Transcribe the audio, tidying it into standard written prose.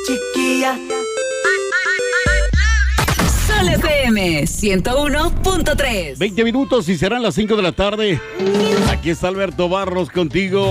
chiquilla. Sol FM 101.3. 20 minutos y serán las 5 de la tarde. Aquí está Alberto Barros contigo.